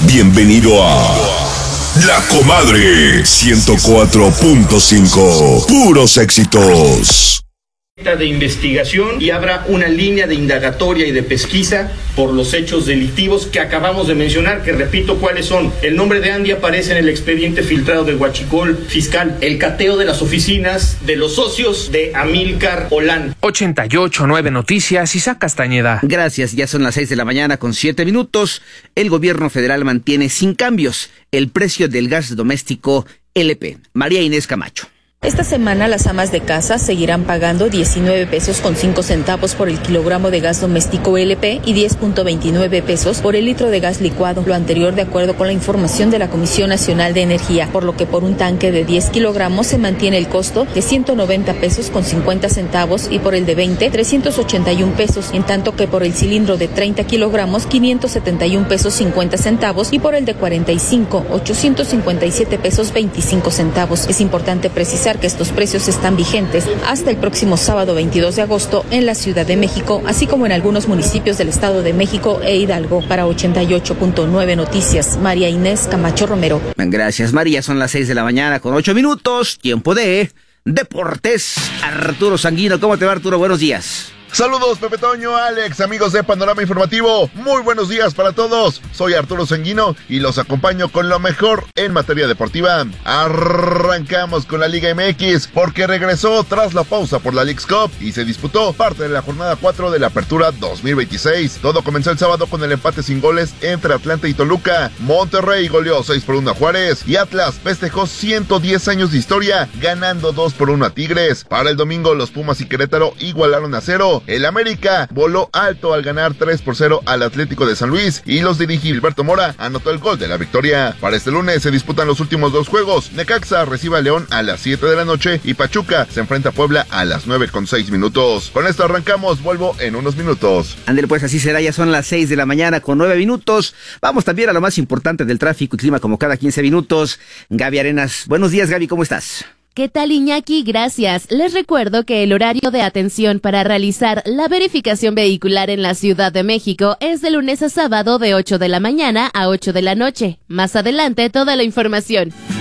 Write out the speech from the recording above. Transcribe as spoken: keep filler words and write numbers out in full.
Bienvenido a La Comadre ciento cuatro punto cinco. Puros éxitos. De investigación y habrá una línea de indagatoria y de pesquisa por los hechos delictivos que acabamos de mencionar, que repito cuáles son. El nombre de Andy aparece en el expediente filtrado de Huachicol Fiscal, el cateo de las oficinas de los socios de Amílcar Olán. ochenta y ocho punto nueve Noticias, Isaac Castañeda. Gracias, ya son las seis de la mañana con siete minutos. El gobierno federal mantiene sin cambios el precio del gas doméstico L P. María Inés Camacho. Esta semana las amas de casa seguirán pagando diecinueve pesos con cinco centavos por el kilogramo de gas doméstico L P y diez punto veintinueve pesos por el litro de gas licuado, lo anterior de acuerdo con la información de la Comisión Nacional de Energía, por lo que por un tanque de diez kilogramos se mantiene el costo de ciento noventa pesos con cincuenta centavos y por el de veinte, trescientos ochenta y un pesos, en tanto que por el cilindro de treinta kilogramos, quinientos setenta y un pesos cincuenta centavos y por el de cuarenta y cinco, ochocientos cincuenta y siete pesos veinticinco centavos. Es importante precisar que estos precios están vigentes hasta el próximo sábado veintidós de agosto en la Ciudad de México, así como en algunos municipios del Estado de México e Hidalgo. Para ochenta y ocho punto nueve Noticias, María Inés Camacho Romero. Gracias, María. Son las seis de la mañana con ocho minutos. Tiempo de Deportes. Arturo Sanguino, ¿cómo te va, Arturo? Buenos días. Saludos, Pepe Toño, Alex, amigos de Panorama Informativo. Muy buenos días para todos. Soy Arturo Sanguino y los acompaño con lo mejor en materia deportiva. Arrancamos con la Liga M X porque regresó tras la pausa por la Leagues Cup y se disputó parte de la jornada cuatro de la Apertura dos mil veintiséis. Todo comenzó el sábado con el empate sin goles entre Atlanta y Toluca. Monterrey goleó seis por uno a Juárez y Atlas festejó ciento diez años de historia ganando dos por uno a Tigres. Para el domingo los Pumas y Querétaro igualaron a cero. El América voló alto al ganar tres por cero al Atlético de San Luis y los dirige Gilberto Mora anotó el gol de la victoria. Para este lunes se disputan los últimos dos juegos. Necaxa recibe a León a las siete de la noche y Pachuca se enfrenta a Puebla a las nueve con seis minutos. Con esto arrancamos, vuelvo en unos minutos. Ándale, pues así será, ya son las seis de la mañana con nueve minutos. Vamos también a lo más importante del tráfico y clima como cada quince minutos. Gaby Arenas, buenos días, Gaby, ¿cómo estás? ¿Qué tal, Iñaki? Gracias. Les recuerdo que el horario de atención para realizar la verificación vehicular en la Ciudad de México es de lunes a sábado de ocho de la mañana a ocho de la noche. Más adelante, toda la información.